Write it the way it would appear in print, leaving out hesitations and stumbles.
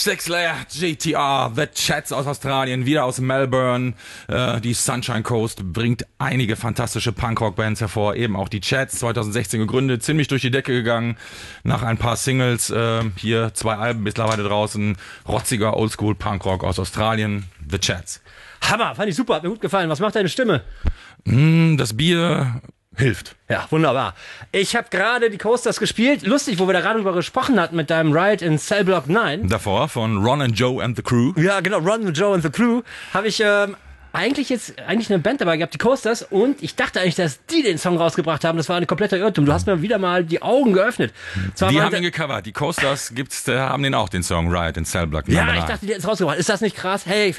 Six Layer GTR, The Chats aus Australien, wieder aus Melbourne. Die Sunshine Coast bringt einige fantastische Punkrock-Bands hervor, eben auch die Chats, 2016 gegründet, ziemlich durch die Decke gegangen, nach ein paar Singles, hier 2 Alben mittlerweile draußen, rotziger Oldschool-Punkrock aus Australien, The Chats. Hammer, fand ich super, hat mir gut gefallen. Was macht deine Stimme? Das Bier hilft. Ja, wunderbar. Ich habe gerade die Coasters gespielt. Lustig, wo wir da gerade drüber gesprochen hatten mit deinem Ride in Cell Block 9. Davor von Ron and Joe and the Crew. Ja, genau, Ron and Joe and the Crew. Habe ich eigentlich eine Band dabei gehabt, die Coasters. Und ich dachte eigentlich, dass die den Song rausgebracht haben. Das war ein kompletter Irrtum. Du hast mir wieder mal die Augen geöffnet. Die haben ihn gecovert. Die Coasters haben den auch, den Song Ride in Cell Block 9. Ja, ich dachte, die hätten es rausgebracht. Ist das nicht krass? Hey,